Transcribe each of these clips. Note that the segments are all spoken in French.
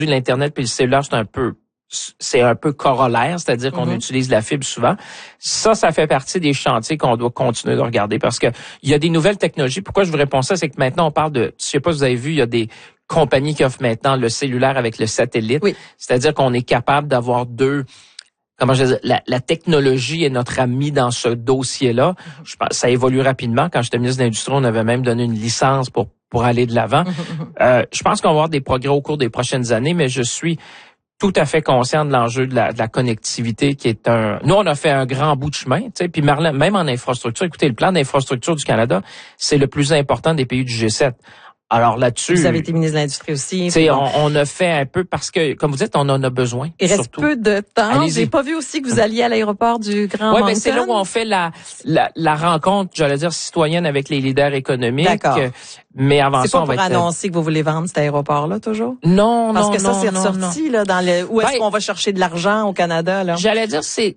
l'Internet puis le cellulaire, c'est un peu corollaire, c'est-à-dire qu'on utilise la fibre souvent. Ça fait partie des chantiers qu'on doit continuer de regarder parce que il y a des nouvelles technologies. Pourquoi je vous réponds ça, c'est que maintenant on parle de, je sais pas si vous avez vu, il y a des compagnies qui offrent maintenant le cellulaire avec le satellite. Oui. C'est-à-dire qu'on est capable d'avoir la technologie est notre ami dans ce dossier-là. Je pense ça évolue rapidement. Quand j'étais ministre de l'Industrie, on avait même donné une licence pour aller de l'avant. Je pense qu'on va avoir des progrès au cours des prochaines années, mais je suis tout à fait conscient de l'enjeu de la connectivité qui est nous, on a fait un grand bout de chemin, tu sais, puis même en infrastructure. Écoutez, le plan d'infrastructure du Canada, c'est le plus important des pays du G7. Alors là-dessus, vous avez été ministre de l'Industrie aussi. On a fait un peu parce que, comme vous dites, on en a besoin. Il reste surtout. peu de temps. Allez-y. J'ai pas vu aussi que vous alliez à l'aéroport du Grand Moncton. Oui, c'est là où on fait la rencontre, j'allais dire, citoyenne avec les leaders économiques. D'accord. Mais avant c'est ça, pas on va pour annoncer que vous voulez vendre cet aéroport-là, toujours? Non, parce non, que ça, c'est non, ressorti, là, où est-ce qu'on va chercher de l'argent au Canada, là? J'allais dire, c'est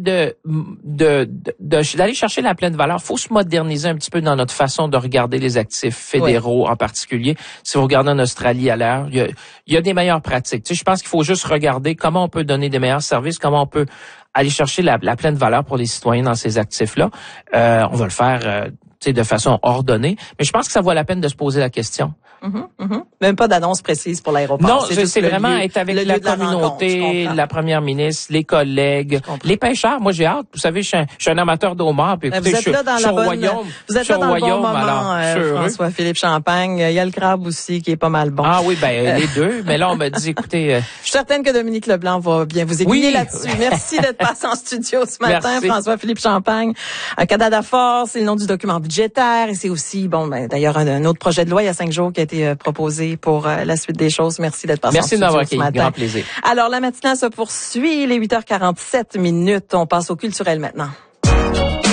d'aller chercher la pleine valeur. Faut se moderniser un petit peu dans notre façon de regarder les actifs fédéraux en particulier. Si vous regardez en Australie à l'heure, il y a des meilleures pratiques. Tu sais, je pense qu'il faut juste regarder comment on peut donner des meilleurs services, comment on peut aller chercher la pleine valeur pour les citoyens dans ces actifs-là. On va le faire de façon ordonnée, mais je pense que ça vaut la peine de se poser la question. Même pas d'annonce précise pour l'aéroport. Non, c'est vraiment être avec la communauté, la première ministre, les collègues, les pêcheurs. Moi, j'ai hâte. Vous savez, je suis un amateur d'homard. Puis écoutez, vous êtes là dans le bon moment, alors, François-Philippe Champagne. Il y a le crabe aussi qui est pas mal bon. Ah oui, les deux. Mais là, on m'a dit, écoutez... Je suis certaine que Dominique Leblanc va bien vous aiguiller là-dessus. Merci d'être passé en studio ce matin, François-Philippe Champagne. Un Canada fort, c'est le nom du document budgétaire et c'est aussi, d'ailleurs, un autre projet de loi il y a 5 jours qui a été proposé pour la suite des choses. Merci d'être passé en studio ce matin. Grand plaisir. Alors, la matinale se poursuit. Il est 8h47. On passe au culturel maintenant.